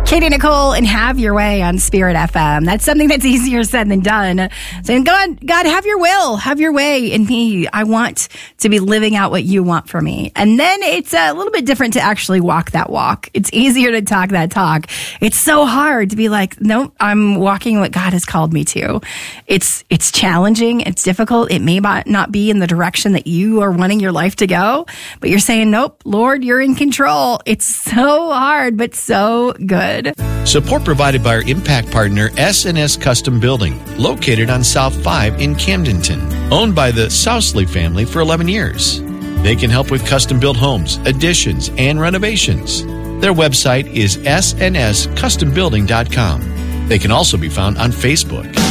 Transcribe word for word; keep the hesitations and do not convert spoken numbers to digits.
Katie Nicole and Have Your Way on Spirit F M. That's something that's easier said than done. Saying, God, God, have your will, have your way in me. I want to be living out what you want for me. And then it's a little bit different to actually walk that walk. It's easier to talk that talk. It's so hard to be like, nope, I'm walking what God has called me to. It's, it's challenging. It's difficult. It may not be in the direction that you are wanting your life to go, but you're saying, nope, Lord, you're in control. It's so hard, but so good. Support provided by our impact partner, S and S Custom Building, located on South five in Camdenton, owned by the Sousley family for eleven years. They can help with custom-built homes, additions, and renovations. Their website is S N S custom building dot com. They can also be found on Facebook.